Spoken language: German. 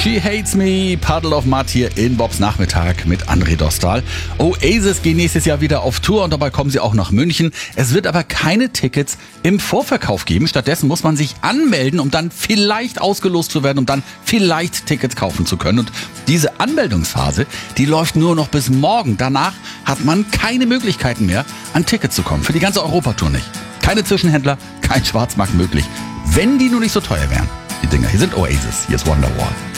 She Hates Me, Puddle of Mud hier in Bobs Nachmittag mit André Dostal. Oasis gehen nächstes Jahr wieder auf Tour und dabei kommen sie auch nach München. Es wird aber keine Tickets im Vorverkauf geben. Stattdessen muss man sich anmelden, um dann vielleicht ausgelost zu werden, um dann vielleicht Tickets kaufen zu können. Und diese Anmeldungsphase, die läuft nur noch bis morgen. Danach hat man keine Möglichkeiten mehr, an Tickets zu kommen. Für die ganze Europatour nicht. Keine Zwischenhändler, kein Schwarzmarkt möglich. Wenn die nur nicht so teuer wären. Die Dinger. Hier sind Oasis. Hier ist Wonderwall.